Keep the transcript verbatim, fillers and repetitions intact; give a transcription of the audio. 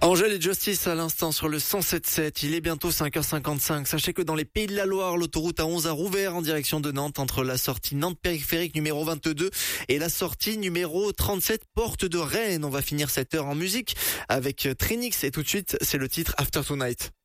Angèle et Justice à l'instant sur le cent sept sept. Il est bientôt cinq heures cinquante-cinq. Sachez que dans les Pays de la Loire, l'autoroute A onze a rouvert en direction de Nantes entre la sortie Nantes périphérique numéro vingt-deux et la sortie numéro trente-sept porte de Rennes. On va finir cette heure en musique avec Trinix et tout de suite c'est le titre After Tonight.